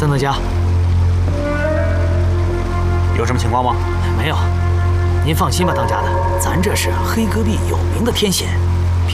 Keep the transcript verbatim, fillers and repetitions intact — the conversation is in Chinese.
曾当家， 有什么情况吗？ 没有，您放心吧，当家的，咱这是黑戈壁有名的天险，